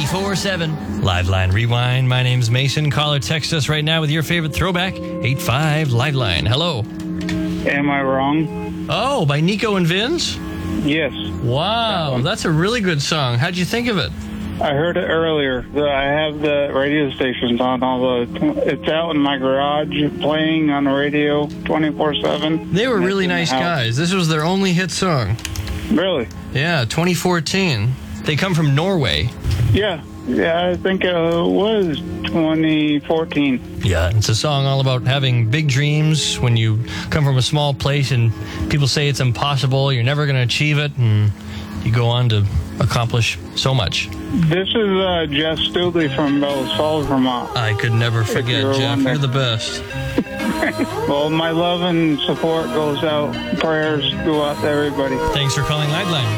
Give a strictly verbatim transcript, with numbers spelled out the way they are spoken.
twenty-four seven. Liveline Rewind. My name's Mason. Call or text us right now with your favorite throwback. eight five Liveline. Hello. Am I Wrong? Oh, by Nico and Vince? Yes. Wow, that that's a really good song. How'd you think of it? I heard it earlier. I have the radio stations on all the... It's out in my garage playing on the radio twenty-four seven. They were really nice guys. This was their only hit song. Really? Yeah, twenty fourteen. They come from Norway. Yeah. Yeah, I think it was twenty fourteen. Yeah, it's a song all about having big dreams when you come from a small place and people say it's impossible, you're never going to achieve it, and you go on to accomplish so much. This is uh, Jeff Stubbe from Bellows Falls, Vermont. I could never forget, you're Jeff. wondering. You're the best. Well, my love and support goes out. Prayers go out to everybody. Thanks for calling Liveline.